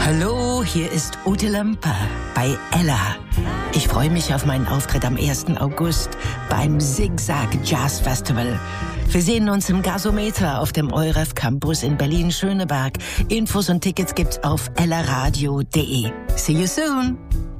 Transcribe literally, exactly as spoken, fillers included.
Hallo, hier ist Ute Lampe bei Ella. Ich freue mich auf meinen Auftritt am ersten August beim Zigzag Jazz Festival. Wir sehen uns im Gasometer auf dem Euref Campus in Berlin-Schöneberg. Infos und Tickets gibt's auf ellaradio punkt de. See you soon!